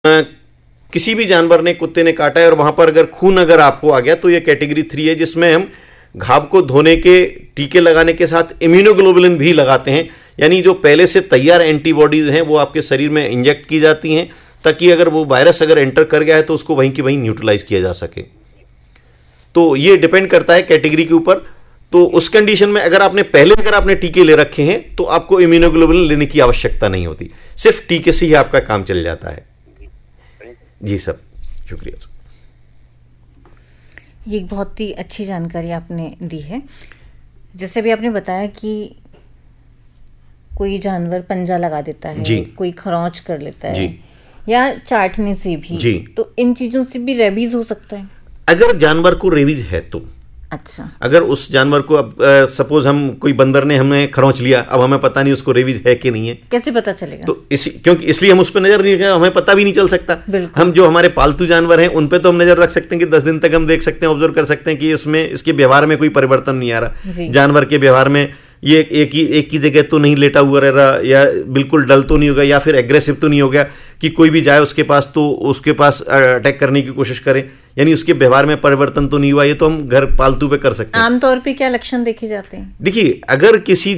किसी भी जानवर ने, कुत्ते ने काटा है और वहां पर अगर खून अगर आपको आ गया तो ये कैटेगरी 3 है, जिसमें हम घाव को धोने के टीके लगाने के साथ इम्यूनोग्लोबुलिन भी लगाते हैं, यानी जो पहले से तैयार एंटीबॉडीज हैं वो आपके शरीर में इंजेक्ट की जाती हैं ताकि अगर वो वायरस अगर एंटर कर गया है तो उसको वहीं की वहीं न्यूट्रलाइज किया जा सके। तो ये डिपेंड करता है कैटेगरी के ऊपर। तो उस कंडीशन में अगर आपने टीके ले रखे हैं तो आपको इम्यूनोग्लोबुलिन लेने की आवश्यकता नहीं होती, सिर्फ टीके से ही आपका काम चल जाता है। जी सर, शुक्रिया सर। ये एक बहुत ही अच्छी जानकारी आपने दी है। जैसे भी आपने बताया कि कोई जानवर पंजा लगा देता है, कोई खरोंच कर लेता है या चाटने से भी, तो इन चीजों से भी रेबीज हो सकता है अगर जानवर को रेबीज है तो। अच्छा, अगर उस जानवर को अब सपोज हम कोई बंदर ने हमें खरोंच लिया, अब हमें पता नहीं उसको रेबीज है कि नहीं है, कैसे पता चलेगा? तो क्योंकि इसलिए हम उस पर नजर नहीं रखें, हमें पता भी नहीं चल सकता। हम जो हमारे पालतू जानवर हैं उन पे तो हम नजर रख सकते हैं कि 10 दिन तक हम देख सकते हैं, ऑब्जर्व कर सकते हैं कि इसमें इसके व्यवहार में कोई परिवर्तन नहीं आ रहा, जानवर के व्यवहार में ये एक ही जगह तो नहीं लेटा हुआ रह रहा, या बिल्कुल डल तो नहीं होगा, या फिर एग्रेसिव तो नहीं हो गया कि कोई भी जाए उसके पास तो उसके पास अटैक करने की कोशिश करे, यानी उसके व्यवहार में परिवर्तन तो नहीं हुआ। ये तो हम घर पालतू पे कर सकते हैं। आमतौर पे क्या लक्षण देखे जाते हैं? देखिए, अगर किसी